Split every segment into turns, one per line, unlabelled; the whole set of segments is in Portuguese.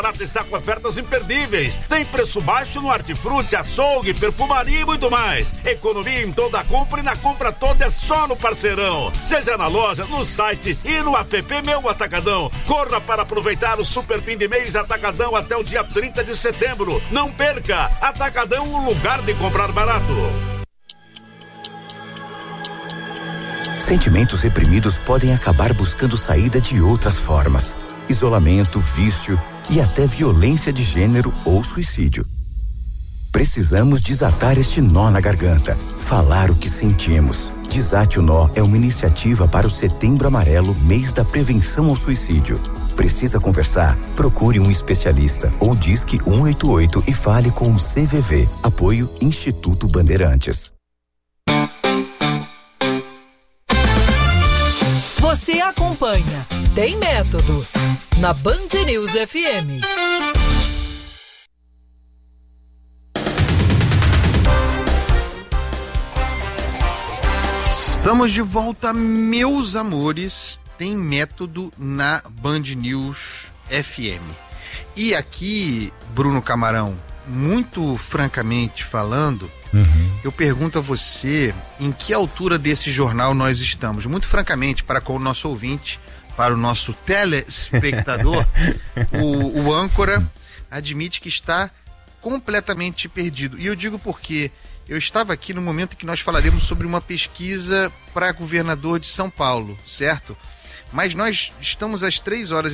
Barato está com ofertas imperdíveis. Tem preço baixo no hortifruti, açougue, perfumaria e muito mais. Economia em toda a compra e na compra toda é só no Parceirão. Seja na loja, no site e no app Meu Atacadão. Corra para aproveitar o super fim de mês Atacadão até o dia 30 de setembro. Não perca! Atacadão, o lugar de comprar barato.
Sentimentos reprimidos podem acabar buscando saída de outras formas. Isolamento, vício e até violência de gênero ou suicídio. Precisamos desatar este nó na garganta, falar o que sentimos. Desate o Nó é uma iniciativa para o Setembro Amarelo, mês da prevenção ao suicídio. Precisa conversar? Procure um especialista ou disque 188 e fale com o CVV. Apoio Instituto Bandeirantes.
Você acompanha Tem Método na Band News FM.
Estamos de volta, meus amores. Tem Método na Band News FM. E aqui, Bruno Camarão, muito francamente falando, eu pergunto a você em que altura desse jornal nós estamos. Muito francamente, para com o nosso ouvinte, para o nosso telespectador, o âncora admite que está completamente perdido. E eu digo porque eu estava aqui no momento em que nós falaremos sobre uma pesquisa para governador de São Paulo, certo? Mas nós estamos às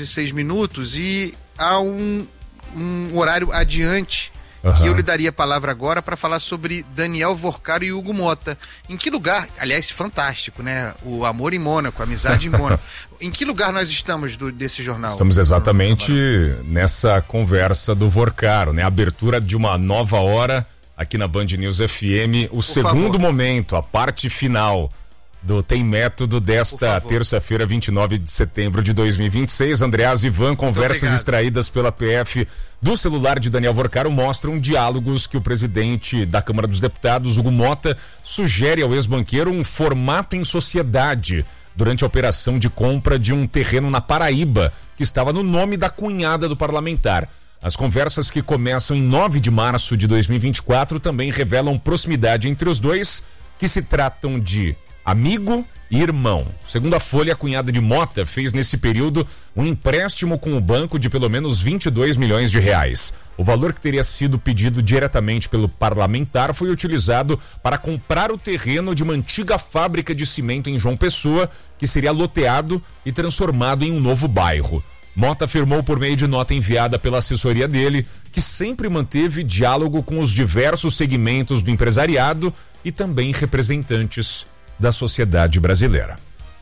3h06 e há um horário adiante que eu lhe daria a palavra agora para falar sobre Daniel Vorcaro e Hugo Motta. Em que lugar, aliás, fantástico, né? O amor em Mônaco, a amizade em Mônaco. Em que lugar nós estamos desse jornal?
Estamos exatamente nessa conversa do Vorcaro, né? A abertura de uma nova hora aqui na Band News FM, o segundo momento, a parte final do Tem Método desta terça-feira, 29 de setembro de 2026. Andreas Ivan, conversas extraídas pela PF do celular de Daniel Vorcaro mostram diálogos que o presidente da Câmara dos Deputados, Hugo Motta, sugere ao ex-banqueiro um formato em sociedade durante a operação de compra de um terreno na Paraíba, que estava no nome da cunhada do parlamentar. As conversas, que começam em 9 de março de 2024, também revelam proximidade entre os dois, que se tratam de amigo e irmão. Segundo a Folha, a cunhada de Motta fez nesse período um empréstimo com o banco de pelo menos 22 milhões de reais. O valor que teria sido pedido diretamente pelo parlamentar foi utilizado para comprar o terreno de uma antiga fábrica de cimento em João Pessoa, que seria loteado e transformado em um novo bairro. Motta afirmou por meio de nota enviada pela assessoria dele que sempre manteve diálogo com os diversos segmentos do empresariado e também representantes da sociedade brasileira.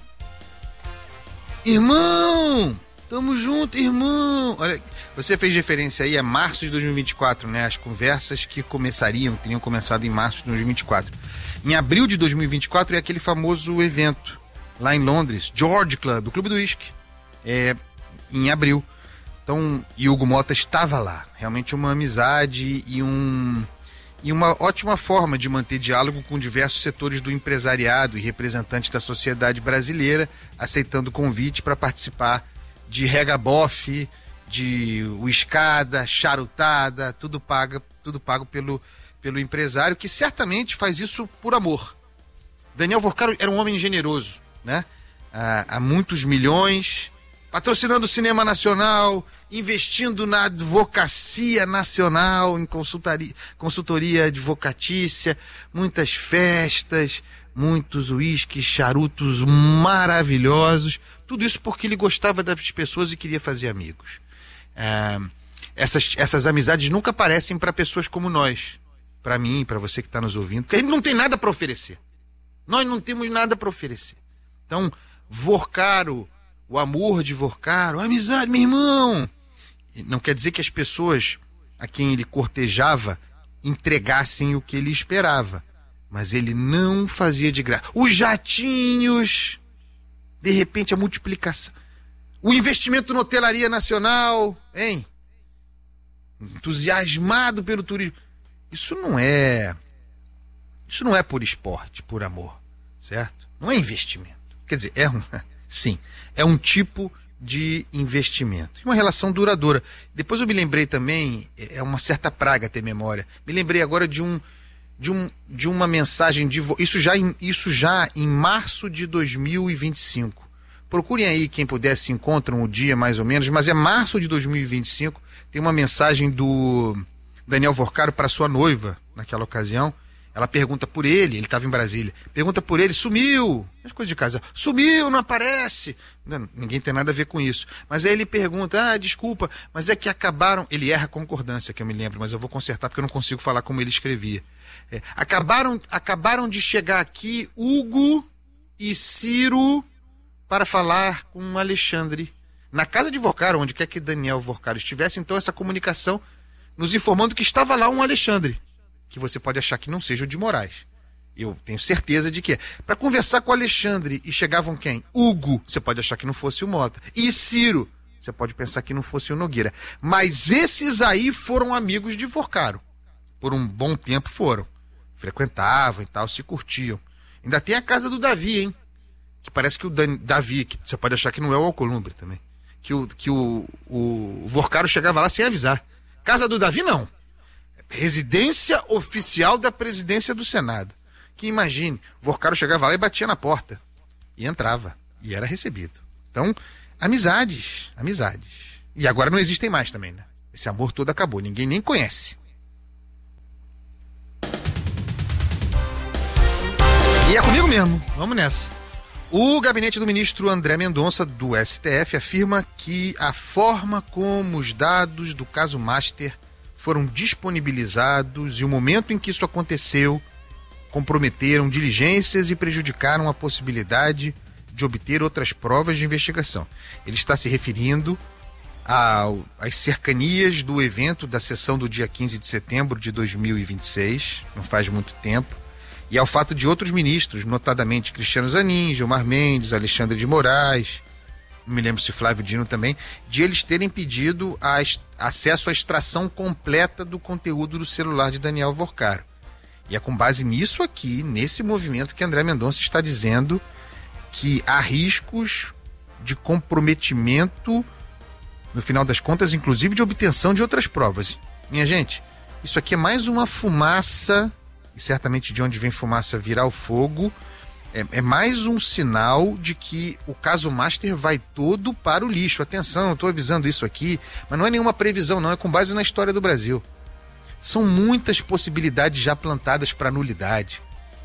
Irmão, tamo junto, irmão. Olha, você fez referência aí a março de 2024, né? As conversas que teriam começado em março de 2024. Em abril de 2024 é aquele famoso evento lá em Londres, George Club, o Clube do Whisky. Em abril. Então, Hugo Motta estava lá. Realmente uma amizade e uma ótima forma de manter diálogo com diversos setores do empresariado e representantes da sociedade brasileira, aceitando o convite para participar de regabofe, de uiscada, charutada, tudo pago pelo empresário, que certamente faz isso por amor. Daniel Vorcaro era um homem generoso, né? Há muitos milhões, patrocinando o cinema nacional, investindo na advocacia nacional, em consultoria advocatícia, muitas festas, muitos uísques, charutos maravilhosos, tudo isso porque ele gostava das pessoas e queria fazer amigos. Essas amizades nunca aparecem para pessoas como nós, para mim, para você que está nos ouvindo, porque a gente não tem nada para oferecer. Nós não temos nada para oferecer. Então, Vorcaro, o amor de Vorcaro, a amizade, meu irmão. Não quer dizer que as pessoas a quem ele cortejava entregassem o que ele esperava, mas ele não fazia de graça. Os jatinhos, de repente a multiplicação, o investimento na hotelaria nacional, hein? Entusiasmado pelo turismo. Isso não é por esporte, por amor, certo? Não é investimento. Quer dizer, sim, é um tipo de investimento. Uma relação duradoura. Depois eu me lembrei também, é uma certa praga ter memória, me lembrei agora de uma mensagem, isso já em março de 2025. Procurem aí, quem puder, se encontram o dia mais ou menos, mas é março de 2025, tem uma mensagem do Daniel Vorcaro para sua noiva, naquela ocasião. Ela pergunta por ele estava em Brasília, pergunta por ele, sumiu, as coisas de casa, sumiu, não aparece. Não, ninguém tem nada a ver com isso. Mas aí ele pergunta, desculpa, mas é que acabaram, ele erra a concordância, que eu me lembro, mas eu vou consertar porque eu não consigo falar como ele escrevia. Acabaram de chegar aqui Hugo e Ciro para falar com Alexandre. Na casa de Vorcaro, onde quer que Daniel Vorcaro estivesse, então essa comunicação nos informando que estava lá um Alexandre, que você pode achar que não seja o de Moraes. Eu tenho certeza de que é. Para conversar com o Alexandre e chegavam quem? Hugo, você pode achar que não fosse o Mota. E Ciro, você pode pensar que não fosse o Nogueira. Mas esses aí foram amigos de Vorcaro. Por um bom tempo foram. Frequentavam e tal, se curtiam. Ainda tem a casa do Davi, hein? Que parece que o Davi, que você pode achar que não é o Alcolumbre também, que o Vorcaro chegava lá sem avisar. Casa do Davi, não. Residência oficial da presidência do Senado. Que imagine, Vorcaro chegava lá e batia na porta. E entrava. E era recebido. Então, amizades. E agora não existem mais também, né? Esse amor todo acabou. Ninguém nem conhece. E é comigo mesmo. Vamos nessa. O gabinete do ministro André Mendonça, do STF, afirma que a forma como os dados do caso Master foram disponibilizados e o momento em que isso aconteceu comprometeram diligências e prejudicaram a possibilidade de obter outras provas de investigação. Ele está se referindo às cercanias do evento da sessão do dia 15 de setembro de 2026, não faz muito tempo, e ao fato de outros ministros, notadamente Cristiano Zanin, Gilmar Mendes, Alexandre de Moraes, não me lembro se Flávio Dino também, de eles terem pedido acesso à extração completa do conteúdo do celular de Daniel Vorcaro. E é com base nisso aqui, nesse movimento, que André Mendonça está dizendo que há riscos de comprometimento, no final das contas, inclusive de obtenção de outras provas. Minha gente, isso aqui é mais uma fumaça, e certamente de onde vem fumaça virá o fogo, é mais um sinal de que o caso Master vai todo para o lixo. Atenção, eu estou avisando isso aqui, mas não é nenhuma previsão não, é com base na história do Brasil. São muitas possibilidades já plantadas para nulidade.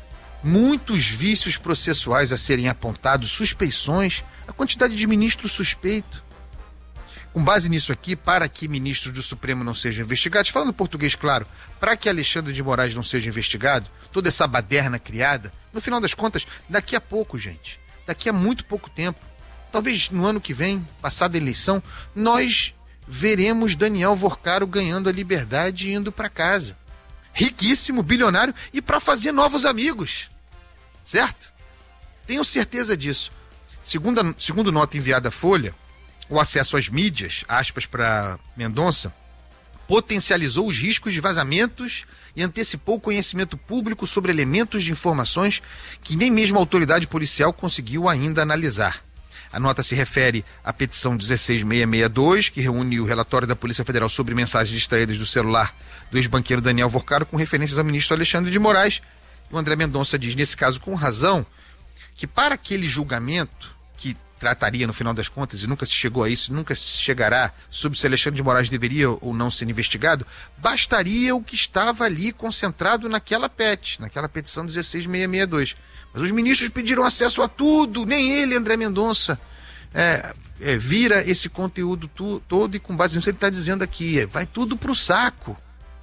Muitos vícios processuais a serem apontados, suspeições, a quantidade de ministros suspeitos. Com base nisso aqui, para que ministros do Supremo não sejam investigados, falando português claro, para que Alexandre de Moraes não seja investigado, toda essa baderna criada, no final das contas, daqui a pouco, gente, daqui a muito pouco tempo, talvez no ano que vem, passada a eleição, nós veremos Daniel Vorcaro ganhando a liberdade e indo para casa. Riquíssimo, bilionário e para fazer amigos. Certo? Tenho certeza disso. Segundo nota enviada à Folha, o acesso às mídias, aspas para Mendonça, potencializou os riscos de vazamentos e antecipou o conhecimento público sobre elementos de informações que nem mesmo a autoridade policial conseguiu ainda analisar. A nota se refere à petição 16662, que reúne o relatório da Polícia Federal sobre mensagens extraídas do celular do ex-banqueiro Daniel Vorcaro com referências ao ministro Alexandre de Moraes. O André Mendonça diz, nesse caso com razão, que para aquele julgamento que trataria, no final das contas, e nunca se chegou a isso, nunca se chegará sobre se Alexandre de Moraes deveria ou não ser investigado, bastaria o que estava ali concentrado naquela petição 16662. Mas os ministros pediram acesso a tudo, nem ele, André Mendonça, vira esse conteúdo todo e com base nisso ele está dizendo aqui, vai tudo pro saco,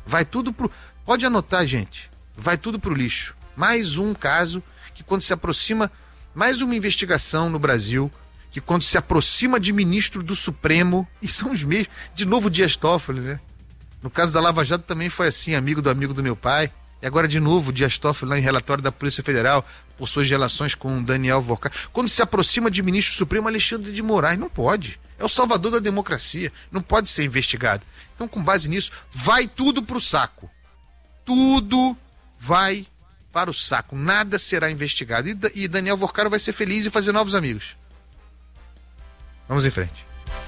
pode anotar, gente, vai tudo pro lixo. Mais um caso que quando se aproxima, mais uma investigação no Brasil, que quando se aproxima de ministro do Supremo, e são os mesmos, de novo Dias Toffoli, né? No caso da Lava Jato também foi assim, amigo do meu pai, e agora de novo Dias Toffoli lá em relatório da Polícia Federal, por suas relações com Daniel Vorcaro. Quando se aproxima de ministro do Supremo, Alexandre de Moraes, não pode. É o salvador da democracia, não pode ser investigado. Então, com base nisso, vai tudo pro saco. Tudo vai para o saco, nada será investigado. E Daniel Vorcaro vai ser feliz e fazer novos amigos. Vamos em frente.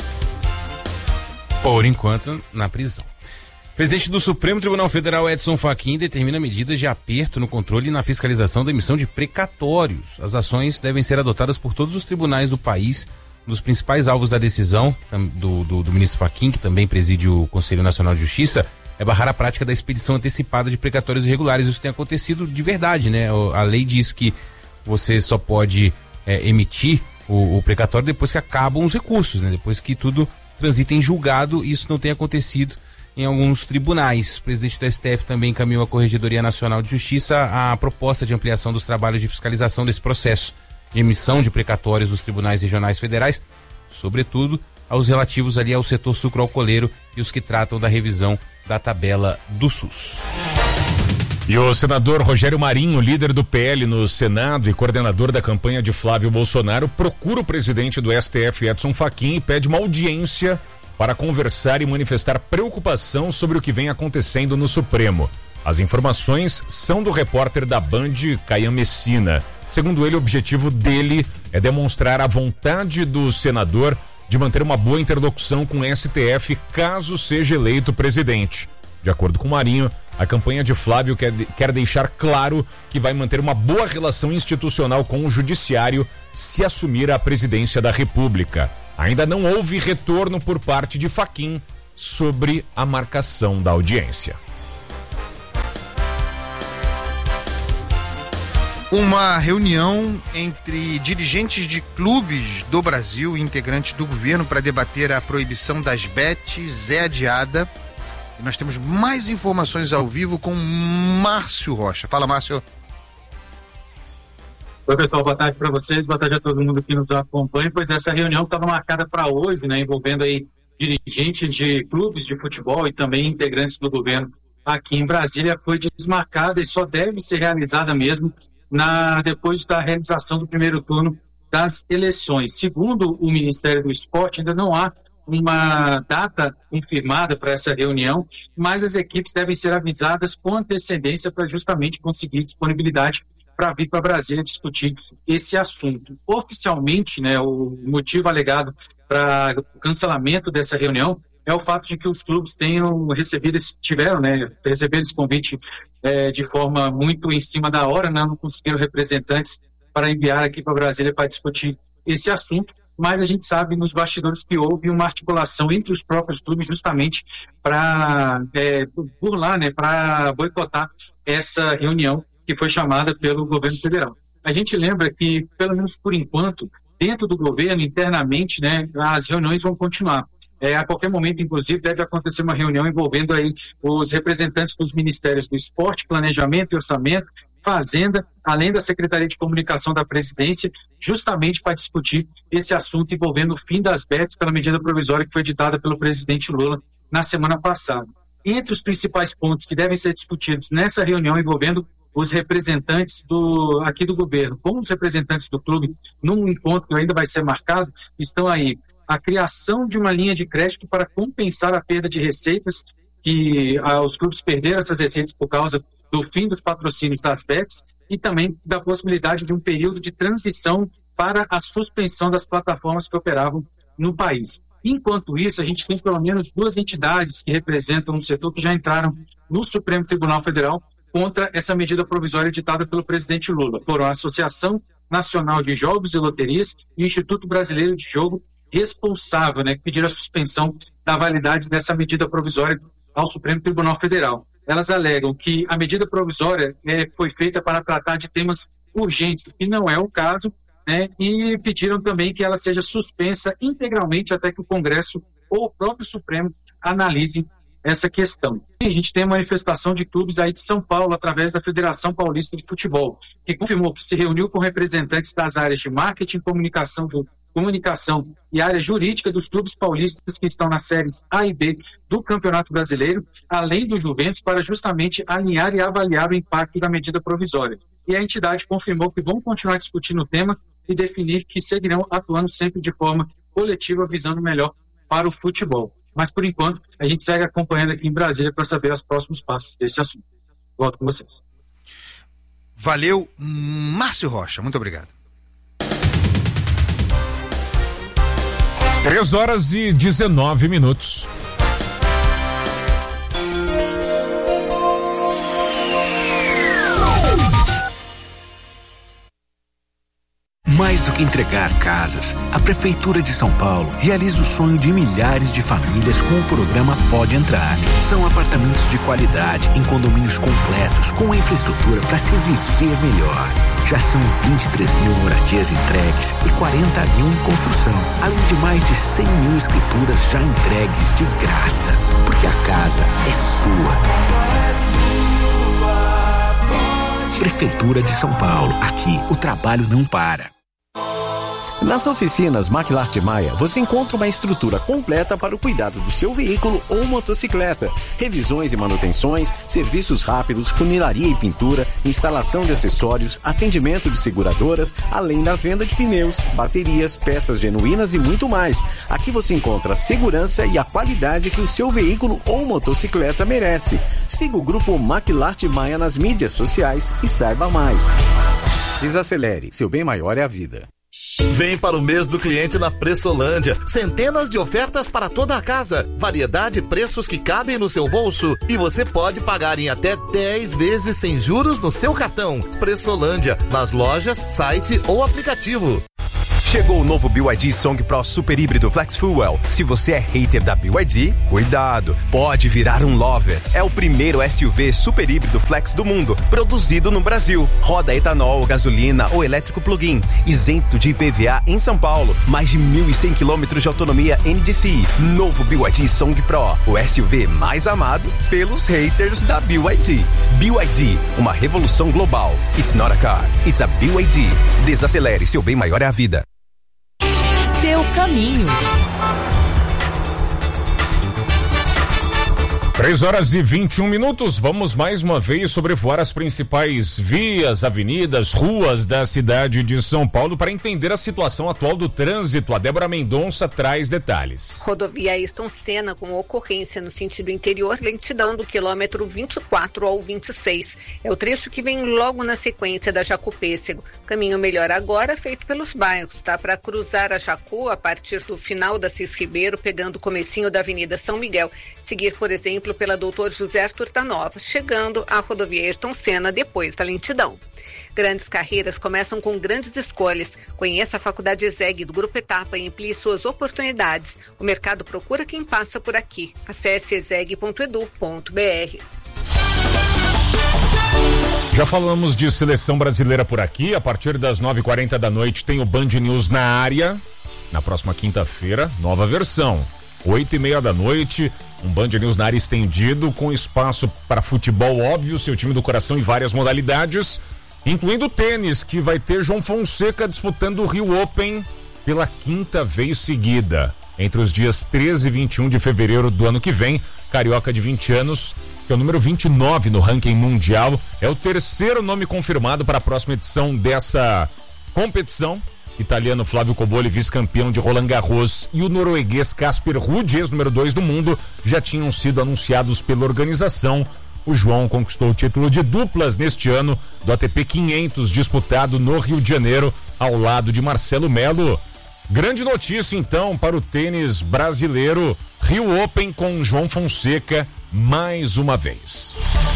Por enquanto, na prisão. Presidente do Supremo Tribunal Federal, Edson Fachin, determina medidas de aperto no controle e na fiscalização da emissão de precatórios. As ações devem ser adotadas por todos os tribunais do país. Um dos principais alvos da decisão do ministro Fachin, que também preside o Conselho Nacional de Justiça, é barrar a prática da expedição antecipada de precatórios irregulares. Isso tem acontecido de verdade, né? A lei diz que você só pode emitir o precatório depois que acabam os recursos, né? Depois que tudo transita em julgado. Isso não tem acontecido em alguns tribunais. O presidente do STF também encaminhou à Corregedoria Nacional de Justiça a proposta de ampliação dos trabalhos de fiscalização desse processo de emissão de precatórios dos tribunais regionais federais, sobretudo aos relativos ali ao setor sucroalcooleiro e os que tratam da revisão da tabela do SUS.
E o senador Rogério Marinho, líder do PL no Senado e coordenador da campanha de Flávio Bolsonaro, procura o presidente do STF, Edson Fachin, e pede uma audiência para conversar e manifestar preocupação sobre o que vem acontecendo no Supremo. As informações são do repórter da Band, Caian Messina. Segundo ele, o objetivo dele é demonstrar a vontade do senador de manter uma boa interlocução com o STF caso seja eleito presidente. De acordo com Marinho, a campanha de Flávio quer deixar claro que vai manter uma boa relação institucional com o Judiciário se assumir a presidência da República. Ainda não houve retorno por parte de Fachin sobre a marcação da audiência.
Uma reunião entre dirigentes de clubes do Brasil e integrantes do governo para debater a proibição das bets é adiada. E nós temos mais informações ao vivo com Márcio Rocha. Fala, Márcio.
Oi, pessoal, boa tarde para vocês, boa tarde a todo mundo que nos acompanha. Pois essa reunião estava marcada para hoje, né, envolvendo aí dirigentes de clubes de futebol e também integrantes do governo aqui em Brasília, foi desmarcada e só deve ser realizada mesmo depois da realização do primeiro turno das eleições. Segundo o Ministério do Esporte, ainda não há uma data confirmada para essa reunião, mas as equipes devem ser avisadas com antecedência para justamente conseguir disponibilidade para vir para Brasília discutir esse assunto. Oficialmente, né, o motivo alegado para o cancelamento dessa reunião é o fato de que os clubes receberam esse convite de forma muito em cima da hora, né, não conseguiram representantes para enviar aqui para Brasília para discutir esse assunto, mas a gente sabe nos bastidores que houve uma articulação entre os próprios clubes justamente para burlar, né, para boicotar essa reunião que foi chamada pelo governo federal. A gente lembra que, pelo menos por enquanto, dentro do governo, internamente, né, as reuniões vão continuar. A qualquer momento, inclusive, deve acontecer uma reunião envolvendo aí os representantes dos Ministérios do Esporte, Planejamento e Orçamento, Fazenda, além da Secretaria de Comunicação da Presidência, justamente para discutir esse assunto envolvendo o fim das bets pela medida provisória que foi editada pelo presidente Lula na semana passada. Entre os principais pontos que devem ser discutidos nessa reunião envolvendo os representantes aqui do governo com os representantes do clube, num encontro que ainda vai ser marcado, estão aí a criação de uma linha de crédito para compensar a perda de receitas que os clubes perderam essas receitas por causa do fim dos patrocínios das bets e também da possibilidade de um período de transição para a suspensão das plataformas que operavam no país. Enquanto isso, a gente tem pelo menos duas entidades que representam um setor que já entraram no Supremo Tribunal Federal contra essa medida provisória editada pelo presidente Lula. Foram a Associação Nacional de Jogos e Loterias e o Instituto Brasileiro de Jogo Responsável, né, que pediram a suspensão da validade dessa medida provisória ao Supremo Tribunal Federal. Elas alegam que a medida provisória foi feita para tratar de temas urgentes, que não é o caso, né, e pediram também que ela seja suspensa integralmente até que o Congresso ou o próprio Supremo analise essa questão. E a gente tem a manifestação de clubes aí de São Paulo através da Federação Paulista de Futebol, que confirmou que se reuniu com representantes das áreas de marketing, comunicação e área jurídica dos clubes paulistas que estão nas séries A e B do Campeonato Brasileiro, além do Juventus, para justamente alinhar e avaliar o impacto da medida provisória. E a entidade confirmou que vão continuar discutindo o tema e definir que seguirão atuando sempre de forma coletiva, visando melhor para o futebol. Mas, por enquanto, a gente segue acompanhando aqui em Brasília para saber os próximos passos desse assunto. Volto com vocês.
Valeu, Márcio Rocha. Muito obrigado.
3h19.
Mais do que entregar casas, a Prefeitura de São Paulo realiza o sonho de milhares de famílias com o programa Pode Entrar. São apartamentos de qualidade em condomínios completos com infraestrutura para se viver melhor. Já são 23 mil moradias entregues e 40 mil em construção, além de mais de 100 mil escrituras já entregues de graça. Porque a casa é sua. Prefeitura de São Paulo. Aqui o trabalho não para.
Nas oficinas Maquilart Maia, você encontra uma estrutura completa para o cuidado do seu veículo ou motocicleta. Revisões e manutenções, serviços rápidos, funilaria e pintura, instalação de acessórios, atendimento de seguradoras, além da venda de pneus, baterias, peças genuínas e muito mais. Aqui você encontra a segurança e a qualidade que o seu veículo ou motocicleta merece. Siga o grupo Maquilart Maia nas mídias sociais e saiba mais. Desacelere, seu bem maior é a vida.
Vem para o mês do cliente na Pressolândia. Centenas de ofertas para toda a casa. Variedade e preços que cabem no seu bolso. E você pode pagar em até 10 vezes sem juros no seu cartão. Pressolândia, nas lojas, site ou aplicativo.
Chegou o novo BYD Song Pro Super Híbrido Flex Fuel. Se você é hater da BYD, cuidado, pode virar um lover. É o primeiro SUV super híbrido flex do mundo, produzido no Brasil. Roda etanol, gasolina ou elétrico plug-in, isento de IPVA em São Paulo. Mais de 1.100 km de autonomia NDCi. Novo BYD Song Pro, o SUV mais amado pelos haters da BYD. BYD, uma revolução global. It's not a car, it's a BYD. Desacelere, seu bem maior é a vida.
Seu caminho.
3h21. Vamos mais uma vez sobrevoar as principais vias, avenidas, ruas da cidade de São Paulo para entender a situação atual do trânsito. A Débora Mendonça traz detalhes.
Rodovia Ayrton Senna com ocorrência no sentido interior, lentidão do quilômetro 24 ao 26. É o trecho que vem logo na sequência da Jacopêssego. Caminho melhor agora feito pelos bairros, tá? Para cruzar a Jacu a partir do final da Cis Ribeiro, pegando o comecinho da Avenida São Miguel. Seguir, por exemplo, pela Doutor José Arthur Tanova, chegando à rodovia Ayrton Senna depois da lentidão. Grandes carreiras começam com grandes escolhas. Conheça a Faculdade ESEG do Grupo Etapa e amplie suas oportunidades. O mercado procura quem passa por aqui. Acesse eseg.edu.br.
Já falamos de seleção brasileira por aqui. A partir das 9h40 da noite tem o Band News na área. Na próxima quinta-feira, nova versão. 8h30 da noite, um Band News na área estendido, com espaço para futebol, óbvio, seu time do coração em várias modalidades, incluindo tênis, que vai ter João Fonseca disputando o Rio Open pela quinta vez seguida. Entre os dias 13 e 21 de fevereiro do ano que vem, carioca de 20 anos, que é o número 29 no ranking mundial, é o terceiro nome confirmado para a próxima edição dessa competição. Italiano Flávio Cobolli, vice-campeão de Roland Garros, e o norueguês Casper Ruud, ex-número 2 do mundo, já tinham sido anunciados pela organização. O João conquistou o título de duplas neste ano do ATP 500, disputado no Rio de Janeiro, ao lado de Marcelo Melo. Grande notícia, então, para o tênis brasileiro. Rio Open com João Fonseca, mais uma vez.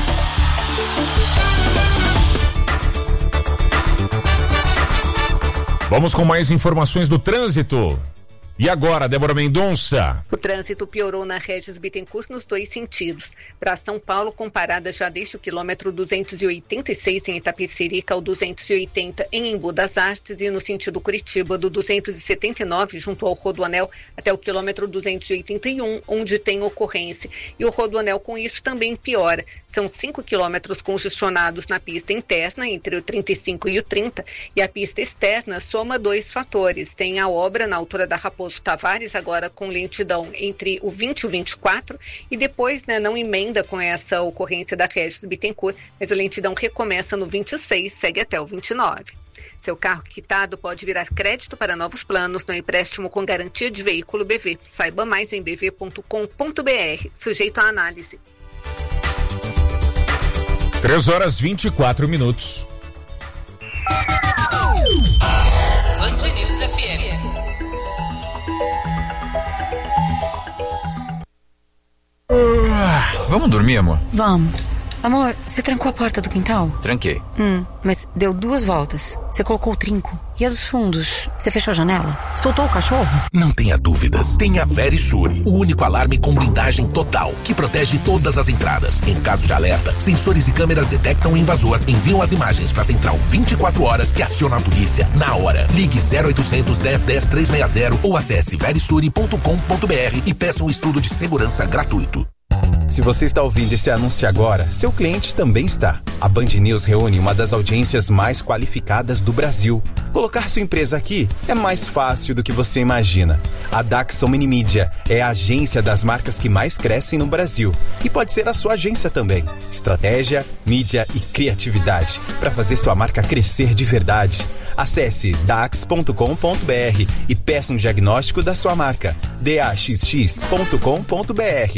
Vamos com mais informações do trânsito. E agora, Débora Mendonça?
O trânsito piorou na Regis Bittencourt nos dois sentidos. Para São Paulo, comparada já desde o quilômetro 286 em Itapecerica ao 280 em Embu das Artes, e no sentido Curitiba, do 279 junto ao Rodoanel até o quilômetro 281, onde tem ocorrência. E o Rodoanel com isso também piora. São 5 quilômetros congestionados na pista interna, entre o 35 e o 30, e a pista externa soma 2 fatores. Tem a obra na altura da Raposo Tavares, agora com lentidão entre o 20 e o 24, e depois, não emenda com essa ocorrência da Regis Bittencourt, mas a lentidão recomeça no 26, segue até o 29. Seu carro quitado pode virar crédito para novos planos no empréstimo com garantia de veículo BV. Saiba mais em bv.com.br, sujeito à análise.
3h24.
Band News FM.
Vamos dormir, amor?
Vamos. Amor, você trancou a porta do quintal?
Tranquei.
Mas deu 2 voltas. Você colocou o trinco. E a dos fundos? Você fechou a janela? Soltou o cachorro?
Não tenha dúvidas. Tem a Verisure, o único alarme com blindagem total, que protege todas as entradas. Em caso de alerta, sensores e câmeras detectam o invasor, enviam as imagens para a central 24 horas que aciona a polícia na hora. Ligue 0800 10 10 360 ou acesse verisure.com.br e peça um estudo de segurança gratuito.
Se você está ouvindo esse anúncio agora, seu cliente também está. A Band News reúne uma das audiências mais qualificadas do Brasil. Colocar sua empresa aqui é mais fácil do que você imagina. A Daxon Minimídia é a agência das marcas que mais crescem no Brasil. E pode ser a sua agência também. Estratégia, mídia e criatividade para fazer sua marca crescer de verdade. Acesse dax.com.br e peça um diagnóstico da sua marca. daxx.com.br.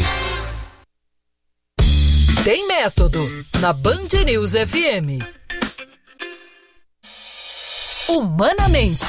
Tem Método, na Band News FM. Humanamente.